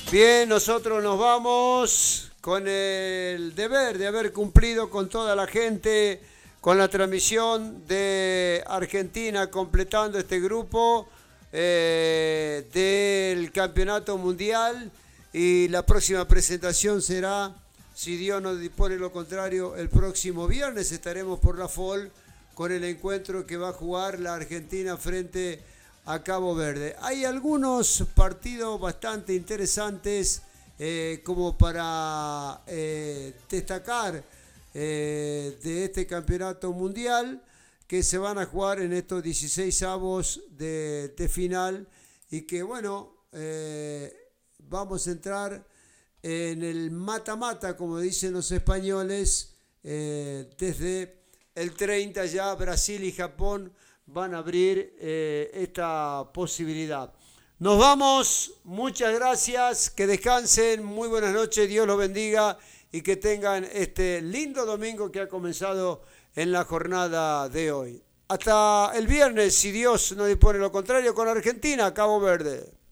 Bien, nosotros nos vamos con el deber de haber cumplido con toda la gente, con la transmisión de Argentina completando este grupo del Campeonato Mundial, y la próxima presentación será, si Dios nos dispone lo contrario, el próximo viernes. Estaremos por la FOL con el encuentro que va a jugar la Argentina frente a Cabo Verde. Hay algunos partidos bastante interesantes como para destacar de este campeonato mundial, que se van a jugar en estos 16avos de final, y que bueno, vamos a entrar en el mata-mata, como dicen los españoles. Desde el 30 ya Brasil y Japón van a abrir esta posibilidad. Nos vamos, muchas gracias, que descansen, muy buenas noches, Dios los bendiga y que tengan este lindo domingo que ha comenzado en la jornada de hoy. Hasta el viernes, si Dios no dispone lo contrario, con Argentina, Cabo Verde.